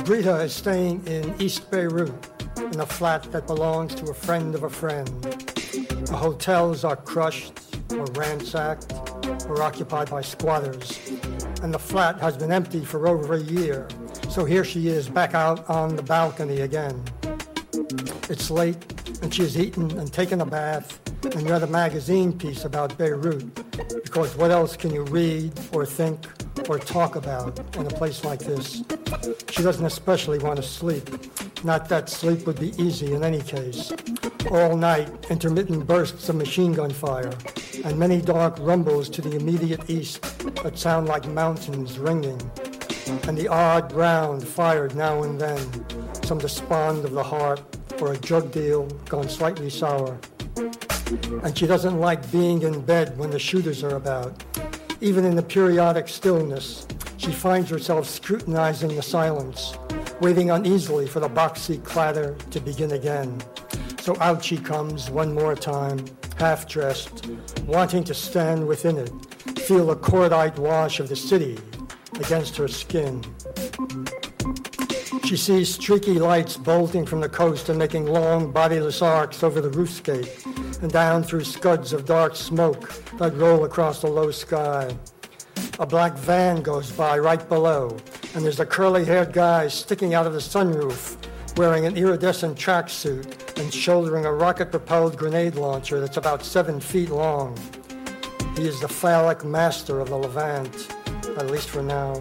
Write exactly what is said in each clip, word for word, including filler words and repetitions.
Brita is staying in East Beirut, in a flat that belongs to a friend of a friend. The hotels are crushed or ransacked or occupied by squatters, and the flat has been empty for over a year. So here she is back out on the balcony again. It's late, and she has eaten and taken a bath and read a magazine piece about Beirut, because what else can you read or think or talk about in a place like this? She doesn't especially want to sleep. Not that sleep would be easy in any case. All night, intermittent bursts of machine gun fire and many dark rumbles to the immediate east that sound like mountains ringing, and the odd round fired now and then, some despond of the heart or a drug deal gone slightly sour. And she doesn't like being in bed when the shooters are about. Even in the periodic stillness, she finds herself scrutinizing the silence, waiting uneasily for the boxy clatter to begin again. So out she comes one more time, half-dressed, wanting to stand within it, feel the cordite wash of the city against her skin. She sees streaky lights bolting from the coast and making long, bodiless arcs over the roofscape and down through scuds of dark smoke that roll across the low sky. A black van goes by right below, and there's a curly-haired guy sticking out of the sunroof, wearing an iridescent tracksuit and shouldering a rocket-propelled grenade launcher that's about seven feet long. He is the phallic master of the Levant, at least for now.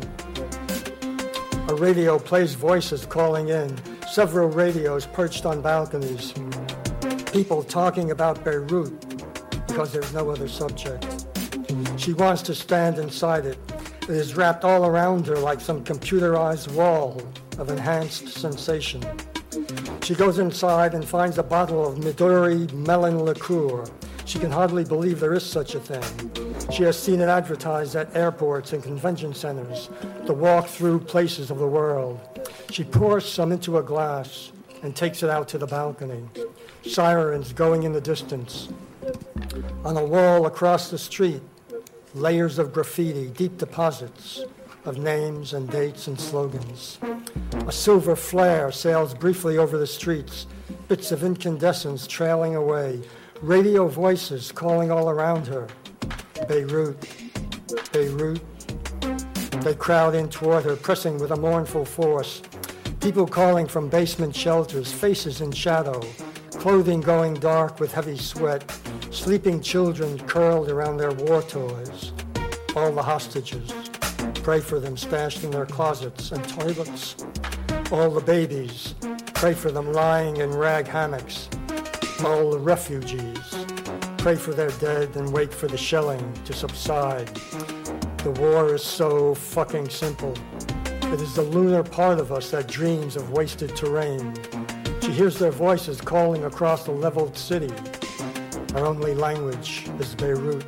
A radio plays voices calling in, several radios perched on balconies. People talking about Beirut because there's no other subject. She wants to stand inside it. It is wrapped all around her like some computerized wall of enhanced sensation. She goes inside and finds a bottle of Midori melon liqueur. She can hardly believe there is such a thing. She has seen it advertised at airports and convention centers, the walk-through places of the world. She pours some into a glass and takes it out to the balcony. Sirens going in the distance. On a wall across the street, layers of graffiti, deep deposits of names and dates and slogans. A silver flare sails briefly over the streets, bits of incandescence trailing away, radio voices calling all around her. Beirut, Beirut. They crowd in toward her, pressing with a mournful force. People calling from basement shelters, faces in shadow, clothing going dark with heavy sweat, sleeping children curled around their war toys. All the hostages, pray for them stashed in their closets and toilets. All the babies, pray for them lying in rag hammocks. All the refugees, pray for their dead and wait for the shelling to subside. The war is so fucking simple. It is the lunar part of us that dreams of wasted terrain. She hears their voices calling across the leveled city. Her only language is Beirut.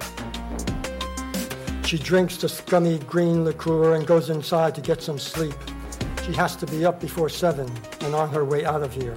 She drinks the scummy green liqueur and goes inside to get some sleep. She has to be up before seven and on her way out of here.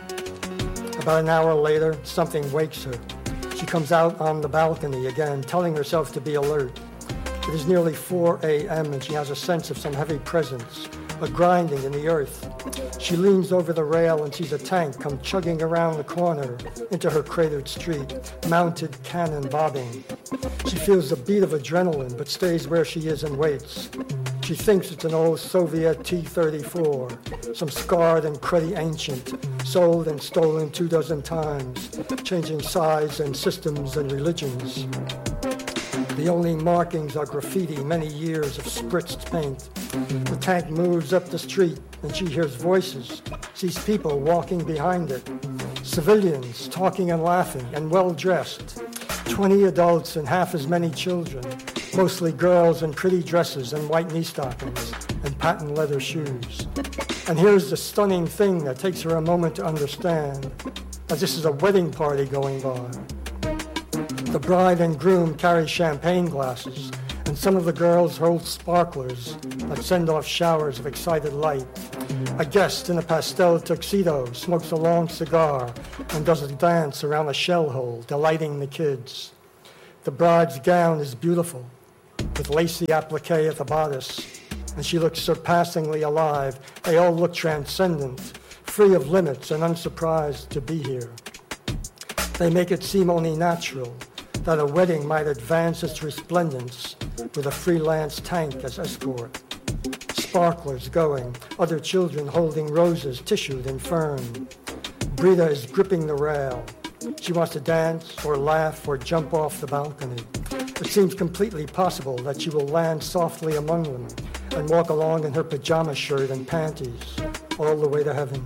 About an hour later, something wakes her. She comes out on the balcony again, telling herself to be alert. It is nearly four a.m. and she has a sense of some heavy presence, a grinding in the earth. She leans over the rail and sees a tank come chugging around the corner into her cratered street, mounted cannon bobbing. She feels the beat of adrenaline but stays where she is and waits. She thinks it's an old Soviet T thirty-four, some scarred and cruddy ancient, sold and stolen two dozen times, changing sides and systems and religions. The only markings are graffiti, many years of spritzed paint. The tank moves up the street, and she hears voices, sees people walking behind it. Civilians talking and laughing, and well-dressed. Twenty adults and half as many children, mostly girls in pretty dresses and white knee stockings and patent leather shoes. And here's the stunning thing that takes her a moment to understand, as this is a wedding party going by. The bride and groom carry champagne glasses, and some of the girls hold sparklers that send off showers of excited light. A guest in a pastel tuxedo smokes a long cigar and does a dance around a shell hole, delighting the kids. The bride's gown is beautiful, with lacy applique at the bodice and she looks surpassingly alive. They all look transcendent, free of limits and unsurprised to be here. They make it seem only natural that a wedding might advance its resplendence with a freelance tank as escort. Sparklers going, other children holding roses tissued in fern. Brita is gripping the rail. She wants to dance or laugh or jump off the balcony. It seems completely possible that she will land softly among them and walk along in her pajama shirt and panties all the way to heaven.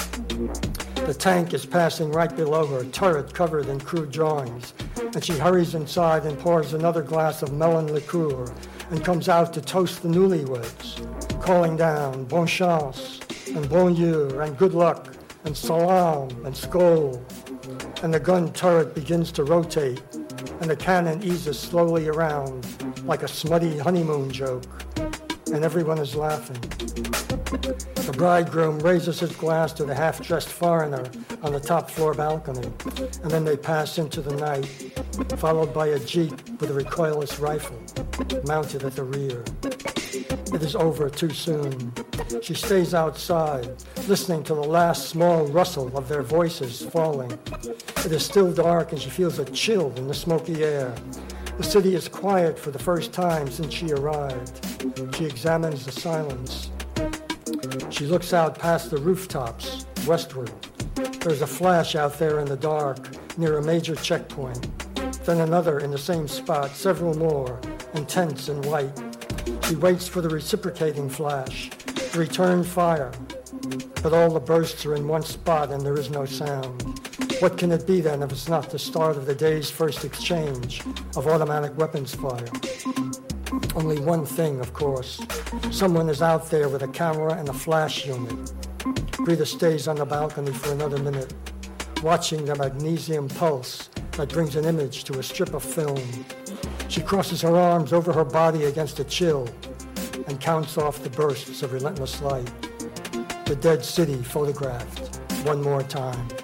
The tank is passing right below her, turret covered in crude drawings, and she hurries inside and pours another glass of melon liqueur and comes out to toast the newlyweds, calling down bon chance and bon Dieu and good luck and salam and skol. And the gun turret begins to rotate, and the cannon eases slowly around like a smutty honeymoon joke, and everyone is laughing. The bridegroom raises his glass to the half-dressed foreigner on the top floor balcony, and then they pass into the night, followed by a jeep with a recoilless rifle mounted at the rear. It is over too soon. She stays outside, listening to the last small rustle of their voices falling. It is still dark, and she feels a chill in the smoky air. The city is quiet for the first time since she arrived. She examines the silence. She looks out past the rooftops, westward. There's a flash out there in the dark, near a major checkpoint. Then another in the same spot, several more, intense and white. She waits for the reciprocating flash, the return fire. But all the bursts are in one spot and there is no sound. What can it be then if it's not the start of the day's first exchange of automatic weapons fire? Only one thing, of course. Someone is out there with a camera and a flash unit. Brita stays on the balcony for another minute, watching the magnesium pulse that brings an image to a strip of film. She crosses her arms over her body against a chill and counts off the bursts of relentless light. The dead city photographed one more time.